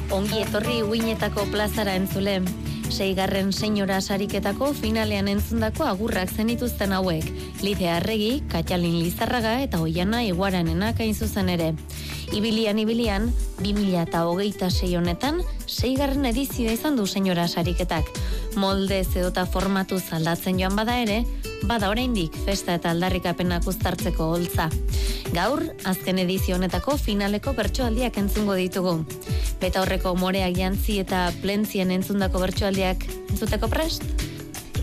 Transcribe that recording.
Ongi etorri uinetako plazara entzule. 6. senyora sariketako finalean entzundako agurrak zenituzten hauek. Lidia Arregi, Katxalin Lizarraga eta Oiana Iguaranenak hain zuzen ere. Ibilian, 2026 honetan, 6. edizioa izan du senyora sariketak. Molde edota formatu aldatzen joan bada ere, bada oraindik festa eta aldarrikapenak uztartzeko holtza. Gaur, azken edizio honetako finaleko bertsoaldiak entzungo ditugu. Beta horreko moreak jantzi eta plentzien entzundako bertsoaldiak entzuteko prest?